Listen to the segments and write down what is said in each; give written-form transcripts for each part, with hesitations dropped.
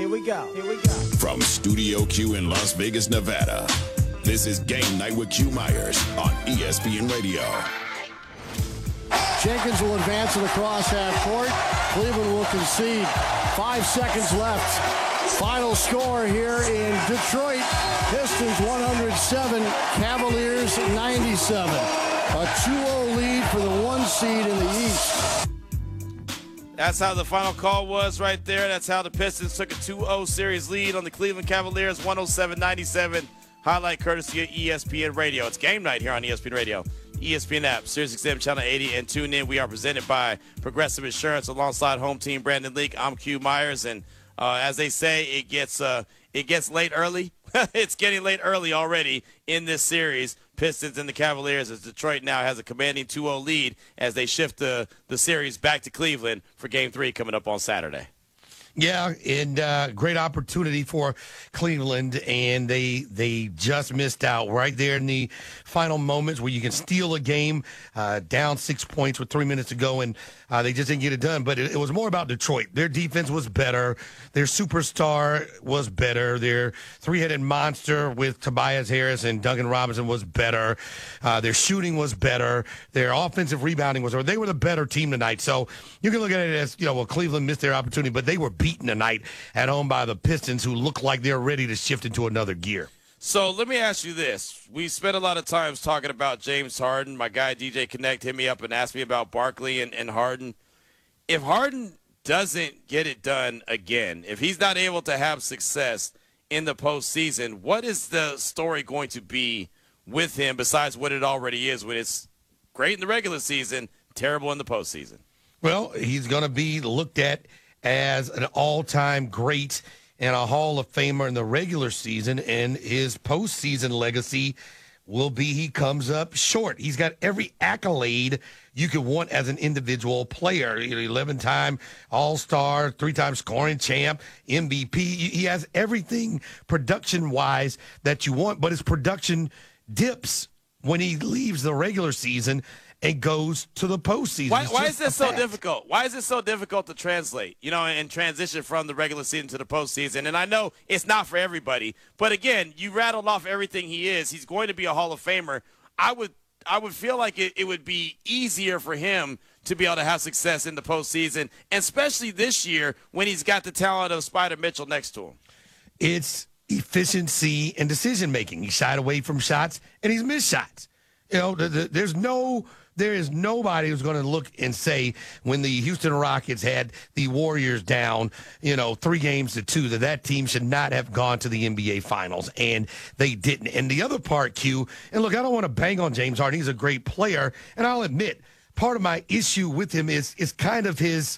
Here we go. From Studio Q in Las Vegas, Nevada, this is Game Night with Q Myers on ESPN Radio. Jenkins will advance it across half court. Cleveland will concede. 5 seconds left. Final score here in Detroit. Pistons 107, Cavaliers 97. A 2-0 lead for the 1 seed in the East. That's how the final call was right there. That's how the Pistons took a 2-0 series lead on the Cleveland Cavaliers, 107-97. Highlight courtesy of ESPN Radio. It's Game Night here on ESPN Radio. ESPN app, SiriusXM Channel 80, and tune in. We are presented by Progressive Insurance alongside home team Brandon Leak. I'm Q Myers, and as they say, it gets late early. It's getting late early already in this series. Pistons and the Cavaliers, as Detroit now has a commanding 2-0 lead as they shift the series back to Cleveland for Game 3 coming up on Saturday. Yeah, and great opportunity for Cleveland, and they just missed out right there in the final moments where you can steal a game down 6 points with 3 minutes to go, and they just didn't get it done. But it was more about Detroit. Their defense was better. Their superstar was better. Their three-headed monster with Tobias Harris and Duncan Robinson was better. Their shooting was better. Their offensive rebounding was better. They were the better team tonight. So you can look at it as, Cleveland missed their opportunity, but they were beaten tonight at home by the Pistons, who look like they're ready to shift into another gear. So let me ask you this. We spent a lot of times talking about James Harden. My guy DJ Connect hit me up and asked me about Barkley and Harden. If Harden doesn't get it done again, if he's not able to have success in the postseason, what is the story going to be with him besides what it already is when it's great in the regular season, terrible in the postseason? Well, he's going to be looked at as an all-time great and a Hall of Famer in the regular season, and his postseason legacy will be he comes up short. He's got every accolade you could want as an individual player. 11-time All-Star, 3-time scoring champ, MVP. He has everything production-wise that you want, but his production dips when he leaves the regular season and goes to the postseason. Why is this so difficult? Why is it so difficult to translate, and transition from the regular season to the postseason? And I know it's not for everybody, but again, you rattled off everything he is. He's going to be a Hall of Famer. I would feel like it would be easier for him to be able to have success in the postseason, and especially this year when he's got the talent of Spider Mitchell next to him. It's efficiency and decision-making. He shied away from shots, and he's missed shots. There is nobody who's going to look and say when the Houston Rockets had the Warriors down, 3-2, that team should not have gone to the NBA Finals, and they didn't. And the other part, Q, and look, I don't want to bang on James Harden. He's a great player, and I'll admit part of my issue with him is kind of his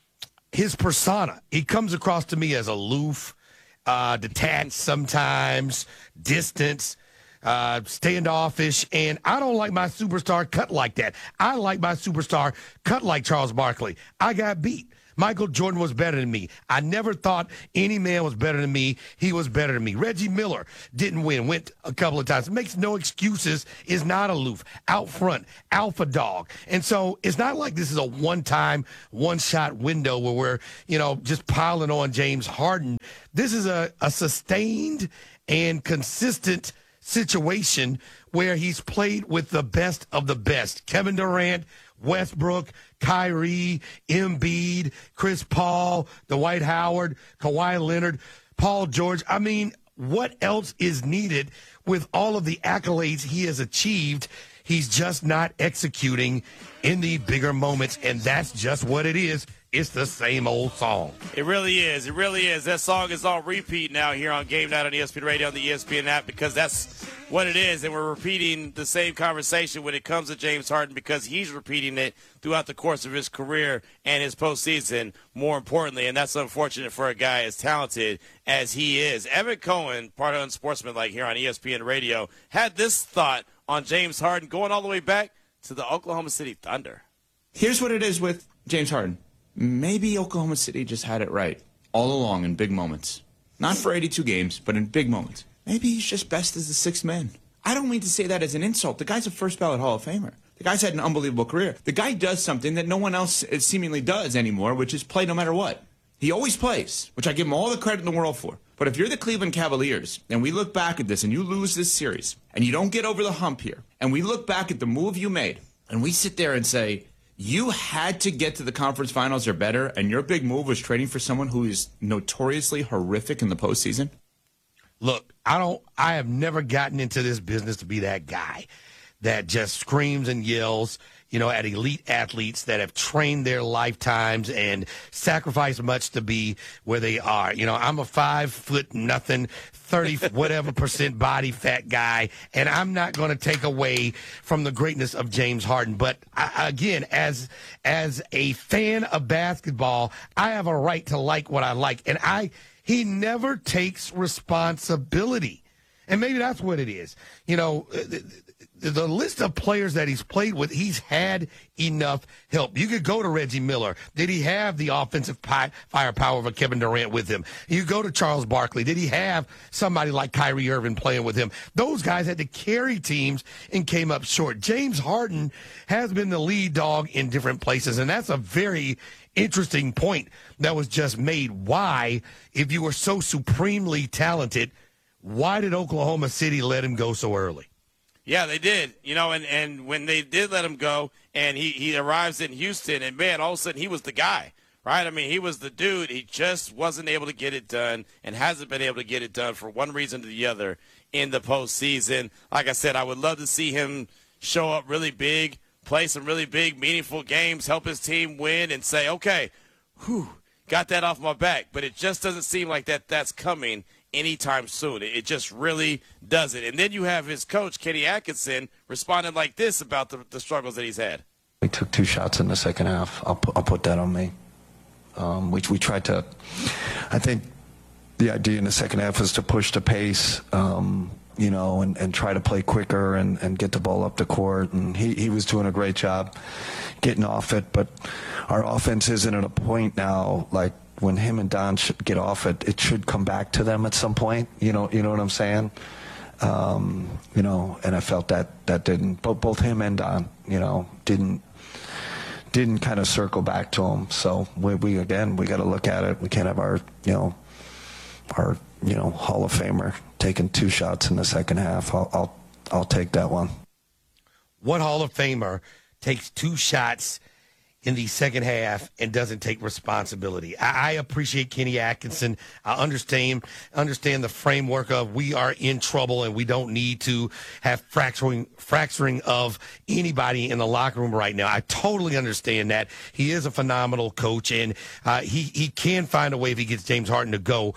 persona. He comes across to me as aloof, detached sometimes, distant, standoffish, and I don't like my superstar cut like that. I like my superstar cut like Charles Barkley. I got beat. Michael Jordan was better than me. I never thought any man was better than me. He was better than me. Reggie Miller didn't win, went a couple of times. Makes no excuses, is not aloof, out front, alpha dog. And so it's not like this is a one-time, one-shot window where we're, just piling on James Harden. This is a sustained and consistent situation where he's played with the best of the best. Kevin Durant, Westbrook, Kyrie, Embiid, Chris Paul, Dwight Howard, Kawhi Leonard, Paul George. I mean, what else is needed with all of the accolades he has achieved? He's just not executing in the bigger moments, and that's just what it is. It's the same old song. It really is. It really is. That song is on repeat now here on Game Night on ESPN Radio and the ESPN app because that's what it is. And we're repeating the same conversation when it comes to James Harden because he's repeating it throughout the course of his career and his postseason, more importantly. And that's unfortunate for a guy as talented as he is. Evan Cohen, part of Unsportsmanlike here on ESPN Radio, had this thought on James Harden going all the way back to the Oklahoma City Thunder. Here's what it is with James Harden. Maybe Oklahoma City just had it right all along in big moments. Not for 82 games, but in big moments. Maybe he's just best as the sixth man. I don't mean to say that as an insult. The guy's a first ballot Hall of Famer. The guy's had an unbelievable career. The guy does something that no one else seemingly does anymore, which is play no matter what. He always plays, which I give him all the credit in the world for. But if you're the Cleveland Cavaliers, and we look back at this, and you lose this series, and you don't get over the hump here, and we look back at the move you made, and we sit there and say, you had to get to the conference finals or better, and your big move was trading for someone who is notoriously horrific in the postseason? Look, I have never gotten into this business to be that guy that just screams and yells, at elite athletes that have trained their lifetimes and sacrificed much to be where they are. I'm a 5'0" 30 whatever % body fat guy, and I'm not going to take away from the greatness of James Harden. But again, as a fan of basketball, I have a right to like what I like, and he never takes responsibility. And maybe that's what it is. The list of players that he's played with, he's had enough help. You could go to Reggie Miller. Did he have the offensive firepower of a Kevin Durant with him? You go to Charles Barkley. Did he have somebody like Kyrie Irving playing with him? Those guys had to carry teams and came up short. James Harden has been the lead dog in different places, and that's a very interesting point that was just made. Why, if you were so supremely talented, why did Oklahoma City let him go so early? Yeah, they did. And when they did let him go and he arrives in Houston, and, man, all of a sudden he was the guy, right? I mean, he was the dude. He just wasn't able to get it done and hasn't been able to get it done for one reason or the other in the postseason. Like I said, I would love to see him show up really big, play some really big, meaningful games, help his team win, and say, okay, got that off my back. But it just doesn't seem like that's coming anytime soon. It just really doesn't. And then you have his coach, Kenny Atkinson, responding like this about the struggles that he's had. We took 2 shots in the second half. I'll put that on me. We tried to, I think the idea in the second half was to push the pace, and try to play quicker and get the ball up the court. And he was doing a great job getting off it. But our offense isn't at a point now, like, when him and Don should get off it should come back to them at some point. You know what I'm saying? And I felt that didn't. Both him and Don, didn't kind of circle back to him. So we got to look at it. We can't have our Hall of Famer taking 2 shots in the second half. I'll take that one. What Hall of Famer takes 2 shots in the second half and doesn't take responsibility? I appreciate Kenny Atkinson. I understand the framework of we are in trouble and we don't need to have fracturing of anybody in the locker room right now. I totally understand that. He is a phenomenal coach, and he can find a way if he gets James Harden to go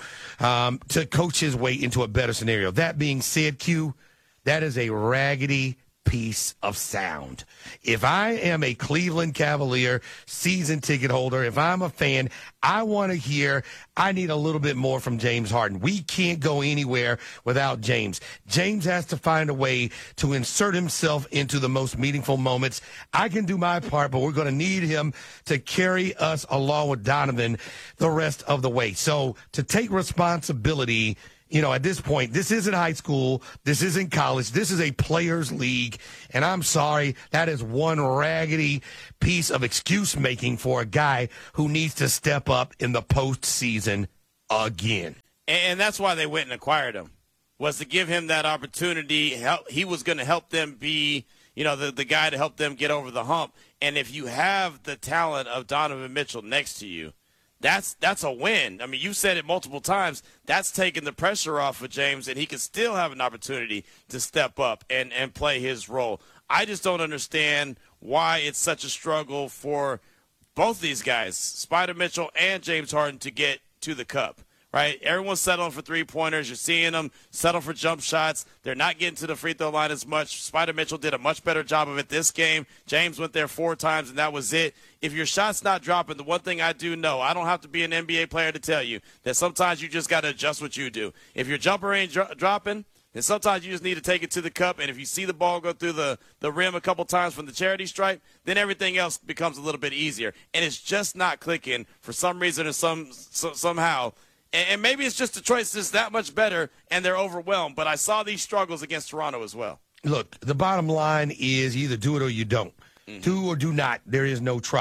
to coach his way into a better scenario. That being said, Q, that is a raggedy piece of sound. If I am a Cleveland Cavalier season ticket holder, if I'm a fan, I want to hear, I need a little bit more from James Harden. We can't go anywhere without James. James has to find a way to insert himself into the most meaningful moments. I can do my part, but we're going to need him to carry us along with Donovan the rest of the way. So to take responsibility, at this point, this isn't high school. This isn't college. This is a players' league. And I'm sorry, that is one raggedy piece of excuse making for a guy who needs to step up in the postseason again. And that's why they went and acquired him, was to give him that opportunity. He was going to help them be, the guy to help them get over the hump. And if you have the talent of Donovan Mitchell next to you, that's a win. I mean, you said it multiple times. That's taking the pressure off of James, and he can still have an opportunity to step up and play his role. I just don't understand why it's such a struggle for both these guys, Spider Mitchell and James Harden, to get to the cup. Right? Everyone's settling for three-pointers. You're seeing them settle for jump shots. They're not getting to the free throw line as much. Spider Mitchell did a much better job of it this game. James went there 4 times, and that was it. If your shot's not dropping, the one thing I do know, I don't have to be an NBA player to tell you that sometimes you just got to adjust what you do. If your jumper ain't dropping, then sometimes you just need to take it to the cup, and if you see the ball go through the rim a couple times from the charity stripe, then everything else becomes a little bit easier. And it's just not clicking for some reason or somehow. And maybe it's just Detroit's just that much better and they're overwhelmed. But I saw these struggles against Toronto as well. Look, the bottom line is either do it or you don't. Mm-hmm. Do or do not. There is no try.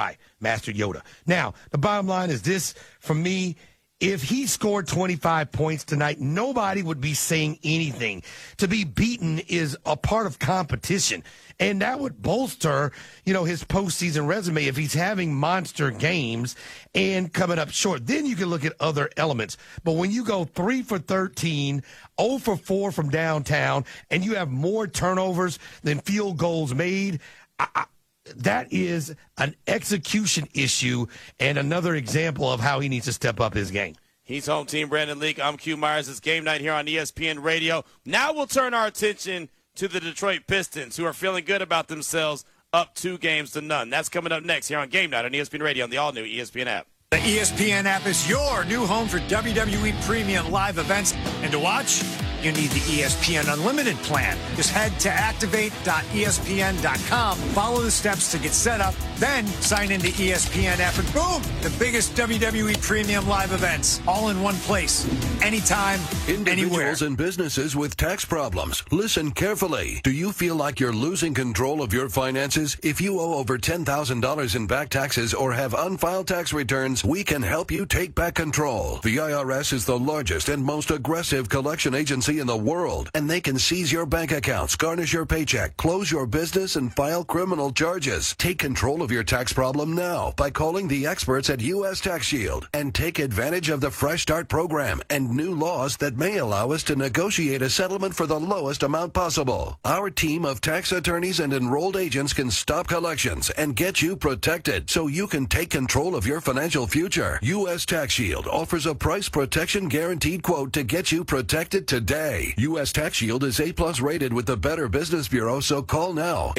Master Yoda. Now, the bottom line is this for me. If he scored 25 points tonight, nobody would be saying anything. To be beaten is a part of competition, and that would bolster, his postseason resume if he's having monster games and coming up short. Then you can look at other elements. But when you go 3 for 13, 0 for 4 from downtown, and you have more turnovers than field goals made, that is an execution issue and another example of how he needs to step up his game. He's home team Brandon Leak. I'm Q Myers. It's game night here on ESPN Radio. Now we'll turn our attention to the Detroit Pistons, who are feeling good about themselves, up 2-0. That's coming up next here on Game Night on ESPN Radio on the all-new ESPN app. The ESPN app is your new home for WWE Premium Live events. And to watch, you need the ESPN Unlimited plan. Just head to activate.espn.com, follow the steps to get set up, then sign into ESPN app, and boom, the biggest WWE Premium Live events, all in one place, anytime, anywhere. Individuals and businesses with tax problems, listen carefully. Do you feel like you're losing control of your finances? If you owe over $10,000 in back taxes or have unfiled tax returns, we can help you take back control. The IRS is the largest and most aggressive collection agency in the world, and they can seize your bank accounts, garnish your paycheck, close your business, and file criminal charges. Take control of your tax problem now by calling the experts at U.S. Tax Shield and take advantage of the Fresh Start program and new laws that may allow us to negotiate a settlement for the lowest amount possible. Our team of tax attorneys and enrolled agents can stop collections and get you protected so you can take control of your financial future. U.S. Tax Shield offers a price protection guaranteed quote to get you protected today. U.S. Tax Shield is A+ rated with the Better Business Bureau, so call now.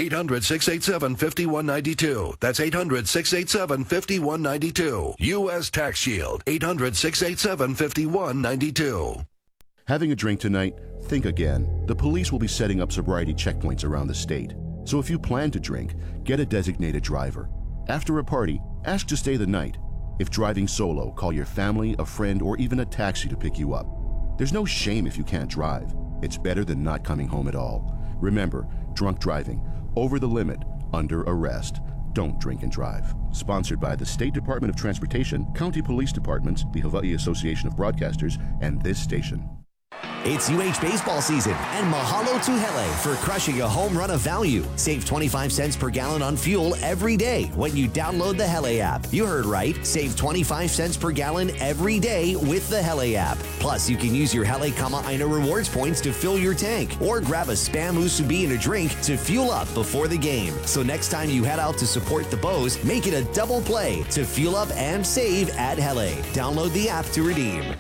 800-687-5192. That's 800-687-5192. U.S. Tax Shield. 800-687-5192. Having a drink tonight? Think again. The police will be setting up sobriety checkpoints around the state. So if you plan to drink, get a designated driver. After a party, ask to stay the night. If driving solo, call your family, a friend, or even a taxi to pick you up. There's no shame if you can't drive. It's better than not coming home at all. Remember, drunk driving, over the limit, under arrest. Don't drink and drive. Sponsored by the State Department of Transportation, County Police Departments, the Hawaii Association of Broadcasters, and this station. It's UH baseball season, and mahalo to Hele for crushing a home run of value. Save 25 cents per gallon on fuel every day when you download the Hele app. You heard right. Save 25 cents per gallon every day with the Hele app. Plus, you can use your Hele Kama'aina rewards points to fill your tank, or grab a Spam Musubi and a drink to fuel up before the game. So next time you head out to support the Bows, make it a double play to fuel up and save at Hele. Download the app to redeem.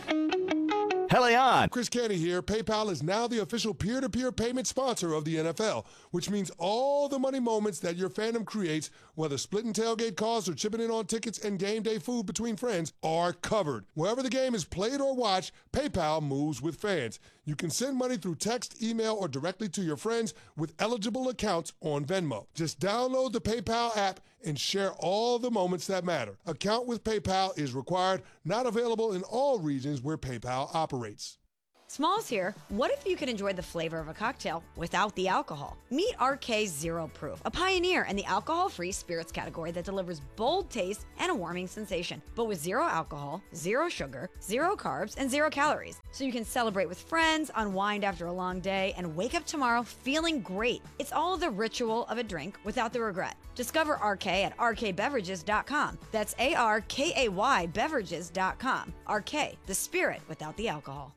Hele on. Chris Canty here. PayPal is now the official peer-to-peer payment sponsor of the NFL, which means all the money moments that your fandom creates, whether splitting tailgate costs or chipping in on tickets and game day food between friends, are covered. Wherever the game is played or watched, PayPal moves with fans. You can send money through text, email, or directly to your friends with eligible accounts on Venmo. Just download the PayPal app and share all the moments that matter. Account with PayPal is required, not available in all regions where PayPal operates. Smalls here. What if you could enjoy the flavor of a cocktail without the alcohol? Meet RK Zero Proof, a pioneer in the alcohol-free spirits category that delivers bold taste and a warming sensation, but with zero alcohol, zero sugar, zero carbs, and 0 calories. So you can celebrate with friends, unwind after a long day, and wake up tomorrow feeling great. It's all the ritual of a drink without the regret. Discover RK at rkbeverages.com. That's ARKAY beverages.com. RK, the spirit without the alcohol.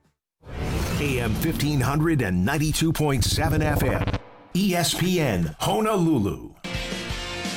AM 1500 and 92.7 FM. ESPN Honolulu.